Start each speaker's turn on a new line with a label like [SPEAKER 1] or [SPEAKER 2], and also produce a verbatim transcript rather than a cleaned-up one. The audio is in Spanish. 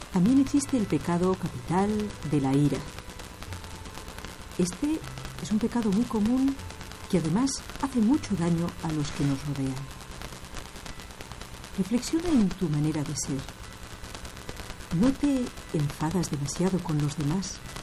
[SPEAKER 1] También existe el pecado capital de la ira. Este es un pecado muy común que además hace mucho daño a los que nos rodean. Reflexiona en tu manera de ser. ¿No te enfadas demasiado con los demás?